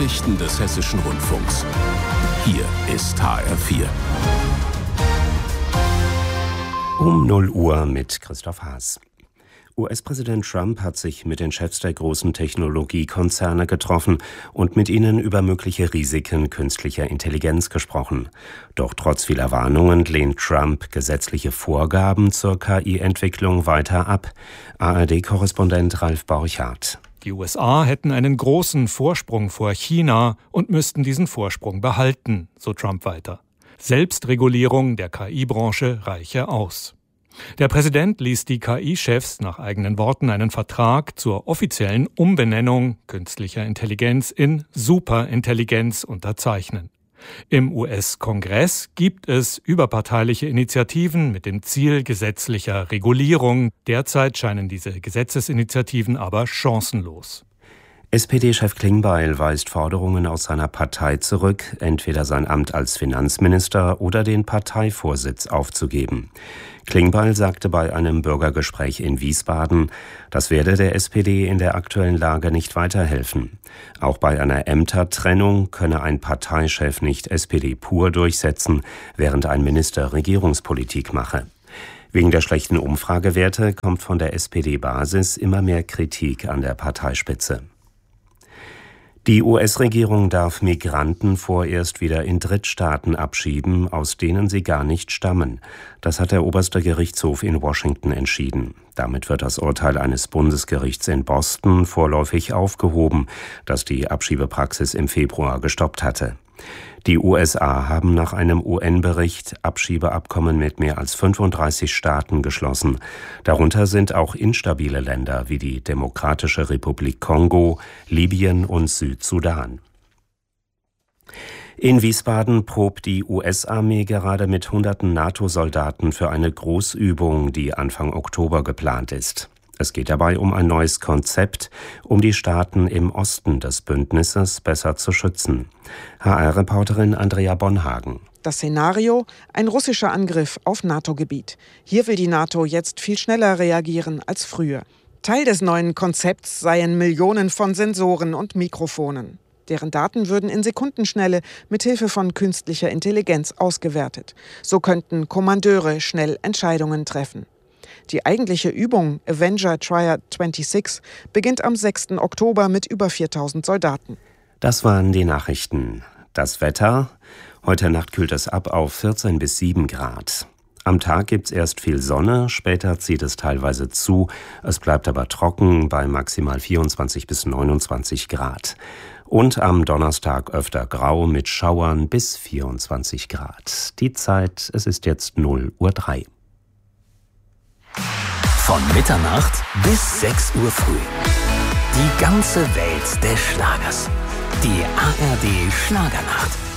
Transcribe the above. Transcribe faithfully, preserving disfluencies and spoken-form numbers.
Nachrichten des Hessischen Rundfunks. Hier ist H R vier. Um null Uhr mit Christoph Haas. U S-Präsident Trump hat sich mit den Chefs der großen Technologiekonzerne getroffen und mit ihnen über mögliche Risiken künstlicher Intelligenz gesprochen. Doch trotz vieler Warnungen lehnt Trump gesetzliche Vorgaben zur K I-Entwicklung weiter ab. A R D-Korrespondent Ralf Borchardt. Die U S A hätten einen großen Vorsprung vor China und müssten diesen Vorsprung behalten, so Trump weiter. Selbstregulierung der K I-Branche reiche aus. Der Präsident ließ die K I-Chefs nach eigenen Worten einen Vertrag zur offiziellen Umbenennung künstlicher Intelligenz in Superintelligenz unterzeichnen. Im U S-Kongress gibt es überparteiliche Initiativen mit dem Ziel gesetzlicher Regulierung. Derzeit scheinen diese Gesetzesinitiativen aber chancenlos. S P D-Chef Klingbeil weist Forderungen aus seiner Partei zurück, entweder sein Amt als Finanzminister oder den Parteivorsitz aufzugeben. Klingbeil sagte bei einem Bürgergespräch in Wiesbaden, das werde der S P D in der aktuellen Lage nicht weiterhelfen. Auch bei einer Ämtertrennung könne ein Parteichef nicht S P D pur durchsetzen, während ein Minister Regierungspolitik mache. Wegen der schlechten Umfragewerte kommt von der S P D-Basis immer mehr Kritik an der Parteispitze. Die U S-Regierung darf Migranten vorerst wieder in Drittstaaten abschieben, aus denen sie gar nicht stammen. Das hat der oberste Gerichtshof in Washington entschieden. Damit wird das Urteil eines Bundesgerichts in Boston vorläufig aufgehoben, das die Abschiebepraxis im Februar gestoppt hatte. Die U S A haben nach einem U N-Bericht Abschiebeabkommen mit mehr als fünfunddreißig Staaten geschlossen. Darunter sind auch instabile Länder wie die Demokratische Republik Kongo, Libyen und Südsudan. In Wiesbaden probt die U S-Armee gerade mit hunderten NATO-Soldaten für eine Großübung, die Anfang Oktober geplant ist. Es geht dabei um ein neues Konzept, um die Staaten im Osten des Bündnisses besser zu schützen. H R-Reporterin Andrea Bonhagen. Das Szenario: ein russischer Angriff auf NATO-Gebiet. Hier will die NATO jetzt viel schneller reagieren als früher. Teil des neuen Konzepts seien Millionen von Sensoren und Mikrofonen. Deren Daten würden in Sekundenschnelle mit Hilfe von künstlicher Intelligenz ausgewertet. So könnten Kommandeure schnell Entscheidungen treffen. Die eigentliche Übung Avenger Triad sechsundzwanzig beginnt am sechsten Oktober mit über viertausend Soldaten. Das waren die Nachrichten. Das Wetter: Heute Nacht kühlt es ab auf vierzehn bis sieben Grad. Am Tag gibt's erst viel Sonne, später zieht es teilweise zu. Es bleibt aber trocken bei maximal vierundzwanzig bis neunundzwanzig Grad. Und am Donnerstag öfter grau mit Schauern bis vierundzwanzig Grad. Die Zeit: es ist jetzt null Uhr drei. Von Mitternacht bis sechs Uhr früh. Die ganze Welt des Schlagers. Die A R D Schlagernacht.